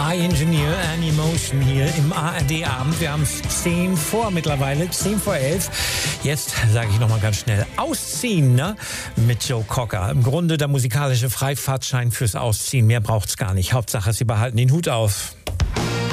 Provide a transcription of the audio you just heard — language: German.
High Engineer and Emotion hier im ARD-Abend. Wir haben es 10 vor mittlerweile, 10 vor 11. Jetzt sage ich nochmal ganz schnell, ausziehen, ne? Mit Joe Cocker. Im Grunde der musikalische Freifahrtschein fürs Ausziehen. Mehr braucht's gar nicht. Hauptsache, Sie behalten den Hut auf.